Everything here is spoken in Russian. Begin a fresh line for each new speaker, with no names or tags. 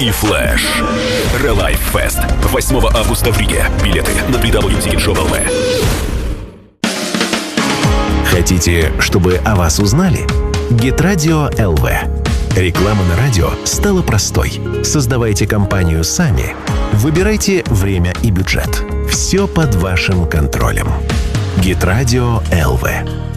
и Flash. Relive Fest. 8 августа в Риге. Билеты на www.ticketshow.lv.
Хотите, чтобы о вас узнали? Геtradio ЛВ. Реклама на радио стала простой. Создавайте компанию сами. Выбирайте время и бюджет. Все под вашим контролем. Геtradio ЛВ.